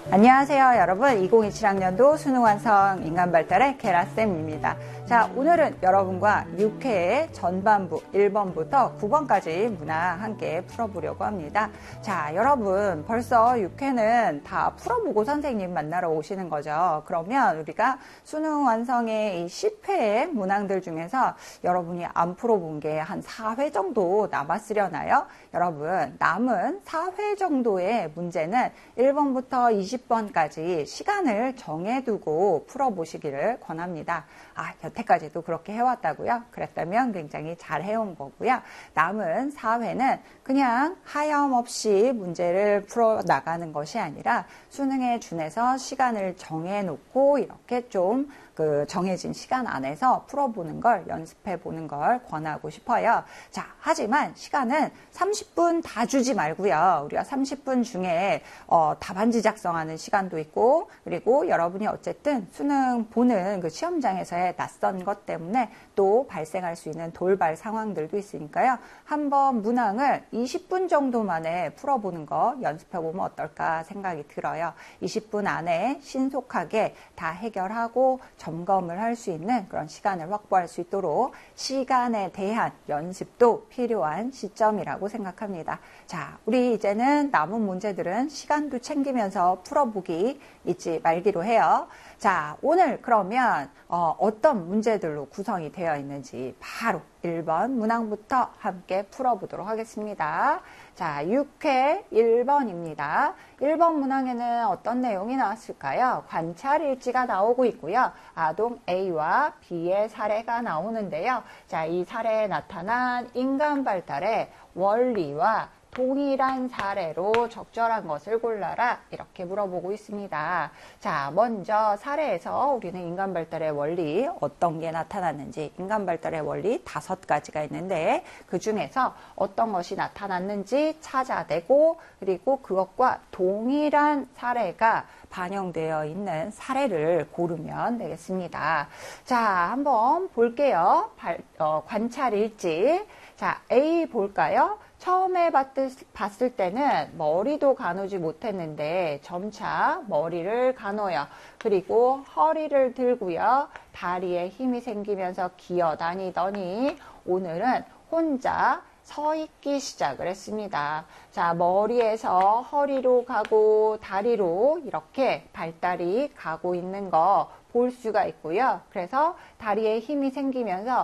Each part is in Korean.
안녕하세요 여러분. 2027학년도 수능 완성 인간 발달의 케라쌤입니다. 자, 오늘은 여러분과 6회의 전반부 1번부터 9번까지 문항 함께 풀어보려고 합니다. 자, 여러분 벌써 6회는 다 풀어보고 선생님 만나러 오시는 거죠. 그러면 우리가 수능 완성의 이 10회의 문항들 중에서 여러분이 안 풀어본 게 한 4회 정도 남았으려나요? 여러분 남은 4회 정도의 문제는 1번부터 20번까지 시간을 정해두고 풀어보시기를 권합니다. 여태까지도 그렇게 해왔다고요? 그랬다면 굉장히 잘 해온 거고요. 남은 4회는 그냥 하염없이 문제를 풀어나가는 것이 아니라 수능에 준해서 시간을 정해놓고 이렇게 좀 정해진 시간 안에서 풀어보는 걸 연습해 보는 걸 권하고 싶어요. 자, 하지만 시간은 30분 다 주지 말고요. 우리가 30분 중에 답안지 작성하는 시간도 있고, 그리고 여러분이 어쨌든 수능 보는 그 시험장에서의 낯선 것 때문에 또 발생할 수 있는 돌발 상황들도 있으니까요. 한번 문항을 20분 정도 만에 풀어보는 거 연습해 보면 어떨까 생각이 들어요. 20분 안에 신속하게 다 해결하고 점검을 할 수 있는 그런 시간을 확보할 수 있도록 시간에 대한 연습도 필요한 시점이라고 생각합니다. 자, 우리 이제는 남은 문제들은 시간도 챙기면서 풀어보기 잊지 말기로 해요. 자, 오늘 그러면 어떤 문제들로 구성이 되어 있는지 바로 1번 문항부터 함께 풀어보도록 하겠습니다. 자, 6회 1번입니다. 1번 문항에는 어떤 내용이 나왔을까요? 관찰 일지가 나오고 있고요. 아동 A와 B의 사례가 나오는데요. 자, 이 사례에 나타난 인간 발달의 원리와 동일한 사례로 적절한 것을 골라라 이렇게 물어보고 있습니다. 자, 먼저 사례에서 우리는 인간 발달의 원리 어떤 게 나타났는지, 인간 발달의 원리 5가지가 있는데 그 중에서 어떤 것이 나타났는지 찾아내고, 그리고 그것과 동일한 사례가 반영되어 있는 사례를 고르면 되겠습니다. 자, 한번 볼게요. 관찰 일지. 자, A 볼까요? 처음에 봤을 때는 머리도 가누지 못했는데 점차 머리를 가눠요. 그리고 허리를 들고요. 다리에 힘이 생기면서 기어다니더니 오늘은 혼자 서 있기 시작을 했습니다. 자, 머리에서 허리로 가고 다리로 이렇게 발달이 가고 있는 거 볼 수가 있고요. 그래서 다리에 힘이 생기면서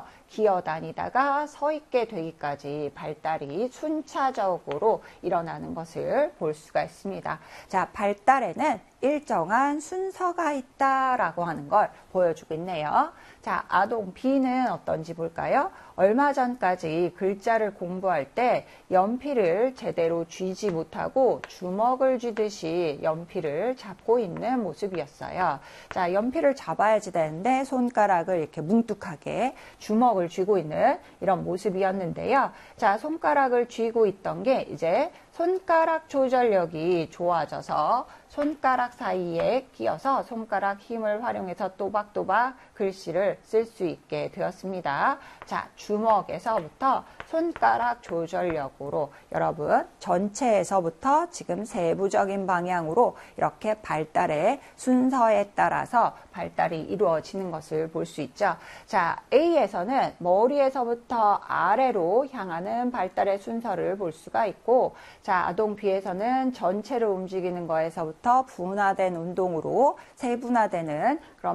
기어다니다가 서 있게 되기까지 발달이 순차적으로 일어나는 것을 볼 수가 있습니다. 자, 발달에는 일정한 순서가 있다라고 하는 걸 보여주고 있네요. 자, 아동 B는 어떤지 볼까요? 얼마 전까지 글자를 공부할 때 연필을 제대로 쥐지 못하고 주먹을 쥐듯이 연필을 잡고 있는 모습이었어요. 자, 연필을 잡아야지 되는데 손가락을 이렇게 뭉툭하게 주먹을 쥐고 있는 이런 모습이었는데요. 자, 손가락을 쥐고 있던 게 이제 손가락 조절력이 좋아져서 손가락 사이에 끼어서 손가락 힘을 활용해서 또박또박 글씨를 쓸 수 있게 되었습니다. 자, 주먹에서부터 손가락 조절력으로 여러분 전체에서부터 지금 세부적인 방향으로 이렇게 발달의 순서에 따라서 발달이 이루어지는 것을 볼 수 있죠. 자, A에서는 머리에서부터 아래로 향하는 발달의 순서를 볼 수가 있고, 자, 아동 B에서는 전체를 움직이는 거에서부터 분화된 운동으로 세분화되는 그런